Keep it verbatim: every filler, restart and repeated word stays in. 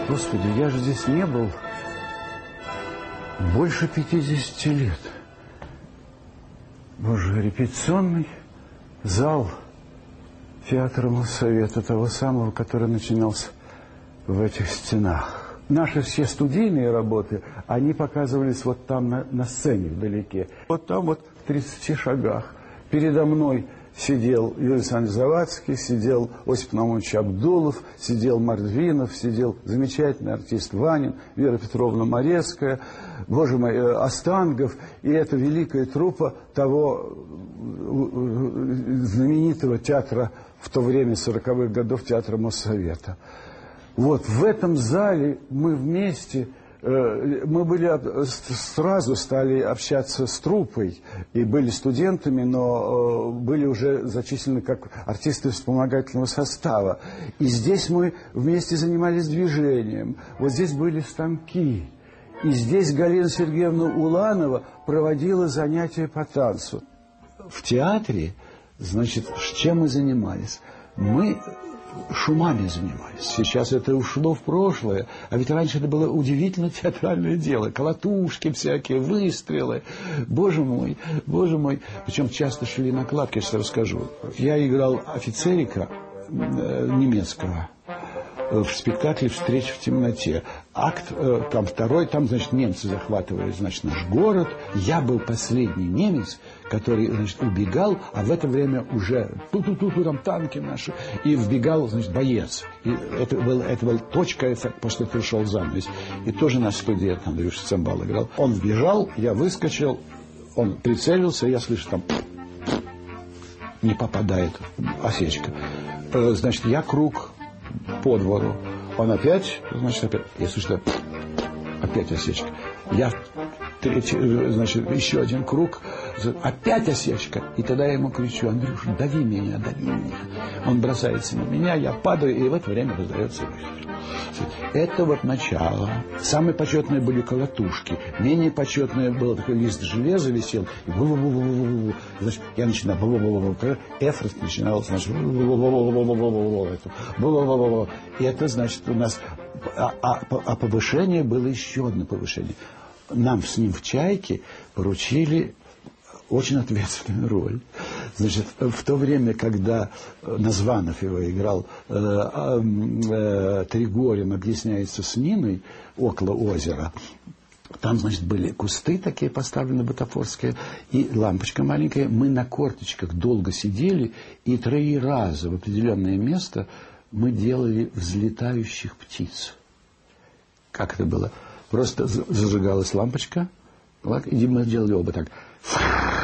Господи, я же здесь не был больше пятидесяти лет. Боже, репетиционный зал театра Моссовета, того самого, который начинался в этих стенах. Наши все студийные работы, они показывались вот там на, на сцене вдалеке. Вот там вот в тридцати шагах. Передо мной сидел Юрий Александрович Завадский, сидел Осип Наумович Абдулов, сидел Мордвинов, сидел замечательный артист Ванин, Вера Петровна Морецкая, боже мой, Остангов. И это великая труппа того знаменитого театра в то время, сороковых годов, театра Моссовета. Вот в этом зале мы вместе... Мы были, сразу стали общаться с труппой и были студентами, но были уже зачислены как артисты вспомогательного состава. И здесь мы вместе занимались движением. Вот здесь были станки. И здесь Галина Сергеевна Уланова проводила занятия по танцу. В театре, значит, чем мы занимались? Мы... шумами занимались. Сейчас это ушло в прошлое. А ведь раньше это было удивительно театральное дело. Колотушки всякие, выстрелы. Боже мой, боже мой. Причем часто шли накладки, я сейчас расскажу. Я играл офицерика немецкого в спектакле «Встреча в темноте». Акт там второй, там, значит, немцы захватывали, значит, наш город. Я был последний немец, который, значит, убегал, а в это время уже ту-ту-ту-ту, там танки наши, и вбегал, значит, боец. И это был, это был точка, это после пришел занавес. И тоже наш студент Андрюша Цымбал играл. Он вбежал, я выскочил, он прицелился, я слышу там, не попадает осечка. Значит, я круг по двору. Он опять, значит, опять, я слышу, опять осечка. Я третий, значит, еще один круг, опять осечка. И тогда я ему кричу: Андрюша, дави меня, дави меня. Он бросается на меня, я падаю, и в это время раздается выстрел. Это вот начало. Самые почетные были колотушки. Менее почетные было такой лист железа висел. И бу-бу-бу-бу-бу-бу. Значит, я начинаю бу-бу-бу-бу-бу. Эфрос начинал, значит, бу-бу-бу-бу-бу-бу. И это значит у нас... А, а, а повышение было еще одно повышение. Нам с ним в «Чайке» поручили очень ответственную роль. Значит, в то время, когда Названов его играл, э, э, Тригорин объясняется с Ниной около озера, там, значит, были кусты такие поставлены бутафорские, и лампочка маленькая. Мы на корточках долго сидели, и три раза в определенное место мы делали взлетающих птиц. Как это было? Просто зажигалась лампочка, и мы делали оба так.